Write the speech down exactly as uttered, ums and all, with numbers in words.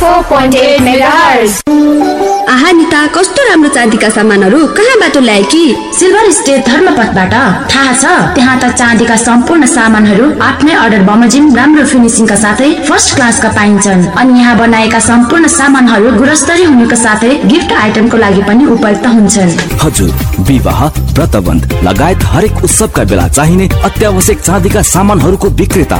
Four point at megahertz. आहा निता, कस्तो राम्रो चाँदीका सामानहरू कहाँबाट ल्याए कि? Silver state धर्मपथबाट। थाहा छ, त्यहाँ त चाँदीका सम्पूर्ण सामानहरू आफ्नै अर्डर बमोजिम राम्रो फिनिसिङका साथै फर्स्ट क्लासका पाइन्छन्। अनि यहाँ बनाएका सम्पूर्ण सामानहरू गुणस्तरीय हुनुको साथै गिफ्ट आइटमको लागि पनि उपयुक्त हुन्छन्। हजुर, विवाह, व्रतबन्ध लगायत हरेक उत्सवका बेला चाहिने अत्यावश्यक चाँदीका सामानहरूको विक्रेता